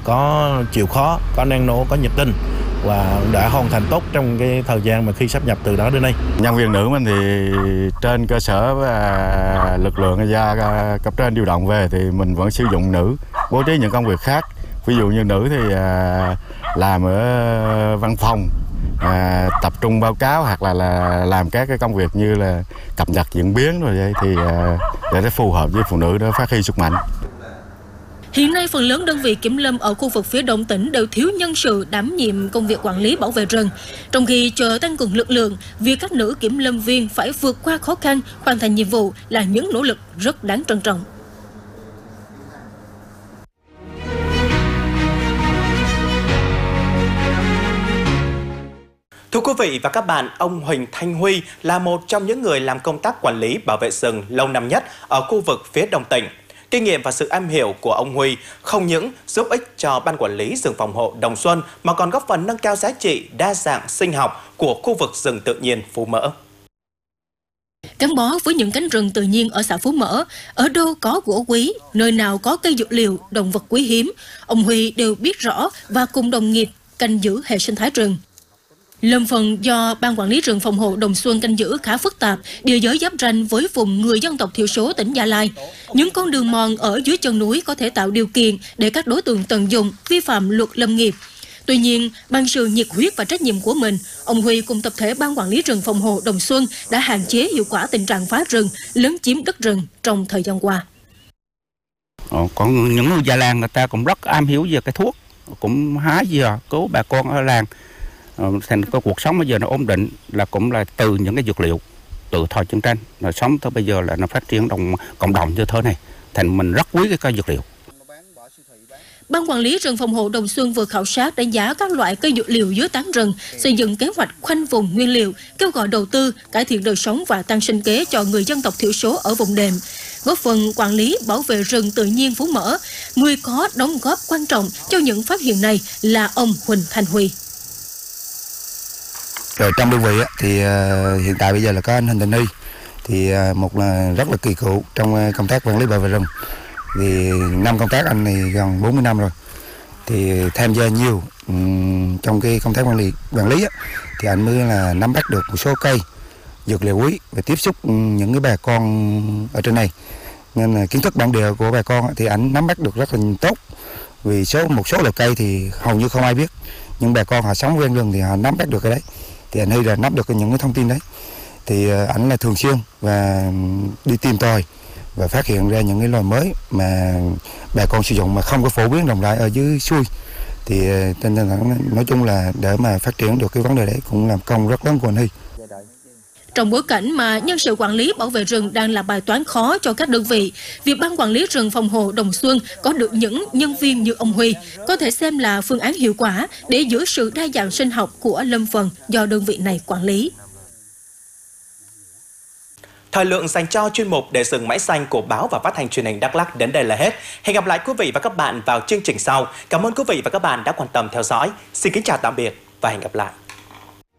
có chịu khó, có năng nổ, có nhiệt tình và đã hoàn thành tốt trong cái thời gian mà khi sáp nhập từ đó đến nay. Nhân viên nữ mình thì trên cơ sở lực lượng do cấp trên điều động về thì mình vẫn sử dụng nữ bố trí những công việc khác. Ví dụ như nữ thì làm ở văn phòng, tập trung báo cáo hoặc là làm các cái công việc như là cập nhật diễn biến rồi vậy thì để phù hợp với phụ nữ để phát huy sức mạnh. Hiện nay, phần lớn đơn vị kiểm lâm ở khu vực phía đông tỉnh đều thiếu nhân sự đảm nhiệm công việc quản lý bảo vệ rừng. Trong khi chờ tăng cường lực lượng, việc các nữ kiểm lâm viên phải vượt qua khó khăn, hoàn thành nhiệm vụ là những nỗ lực rất đáng trân trọng. Thưa quý vị và các bạn, ông Huỳnh Thanh Huy là một trong những người làm công tác quản lý bảo vệ rừng lâu năm nhất ở khu vực phía đông tỉnh. Kinh nghiệm và sự am hiểu của ông Huy không những giúp ích cho Ban Quản lý rừng phòng hộ Đồng Xuân mà còn góp phần nâng cao giá trị đa dạng sinh học của khu vực rừng tự nhiên Phú Mỡ. Gắn bó với những cánh rừng tự nhiên ở xã Phú Mỡ, ở đâu có gỗ quý, nơi nào có cây dược liệu, động vật quý hiếm, ông Huy đều biết rõ và cùng đồng nghiệp canh giữ hệ sinh thái rừng. Lâm phần do Ban Quản lý rừng phòng hộ Đồng Xuân canh giữ khá phức tạp, địa giới giáp ranh với vùng người dân tộc thiểu số tỉnh Gia Lai. Những con đường mòn ở dưới chân núi có thể tạo điều kiện để các đối tượng tận dụng, vi phạm luật lâm nghiệp. Tuy nhiên, bằng sự nhiệt huyết và trách nhiệm của mình, ông Huy cùng tập thể Ban Quản lý rừng phòng hộ Đồng Xuân đã hạn chế hiệu quả tình trạng phá rừng, lấn chiếm đất rừng trong thời gian qua. Còn những người già làng người ta cũng rất am hiểu về cái thuốc, cũng hái dừa cứu bà con ở làng. Thành cái cuộc sống bây giờ nó ổn định là cũng là từ những cái dược liệu từ thời chiến tranh rồi sống tới bây giờ là nó phát triển cộng đồng như thế này, thành mình rất quý cái cây dược liệu. Ban Quản lý rừng phòng hộ Đồng Xuân vừa khảo sát đánh giá các loại cây dược liệu dưới tán rừng, xây dựng kế hoạch khoanh vùng nguyên liệu, kêu gọi đầu tư, cải thiện đời sống và tăng sinh kế cho người dân tộc thiểu số ở vùng đệm, góp phần quản lý bảo vệ rừng tự nhiên Phú Mỡ. Người có đóng góp quan trọng cho những phát hiện này là ông Huỳnh Thanh Huy. Rồi trong đơn vị thì hiện tại bây giờ là có anh Huỳnh Thanh Huy, thì một là rất là kỳ cựu trong công tác quản lý bảo vệ rừng. Thì năm công tác anh này gần 40 năm rồi, thì tham gia nhiều trong cái công tác quản lý thì anh mới là nắm bắt được một số cây dược liệu quý và tiếp xúc những cái bà con ở trên này, nên là kiến thức bản địa của bà con thì anh nắm bắt được rất là tốt. Vì một số loại cây thì hầu như không ai biết, nhưng bà con họ sống ven rừng thì họ nắm bắt được cái đấy, thì anh Huy là nắm được những cái thông tin đấy, thì anh là thường xuyên và đi tìm tòi và phát hiện ra những cái loài mới mà bà con sử dụng mà không có phổ biến rộng rãi ở dưới xuôi, thì nên là nói chung là để mà phát triển được cái vấn đề đấy cũng làm công rất lớn của anh Huy. Trong bối cảnh mà nhân sự quản lý bảo vệ rừng đang là bài toán khó cho các đơn vị, việc Ban Quản lý rừng phòng hộ Đồng Xuân có được những nhân viên như ông Huy có thể xem là phương án hiệu quả để giữ sự đa dạng sinh học của lâm phần do đơn vị này quản lý. Thời lượng dành cho chuyên mục Để rừng mãi xanh của báo và phát thanh truyền hình Đắk Lắk đến đây là hết. Hẹn gặp lại quý vị và các bạn vào chương trình sau. Cảm ơn quý vị và các bạn đã quan tâm theo dõi. Xin kính chào tạm biệt và hẹn gặp lại.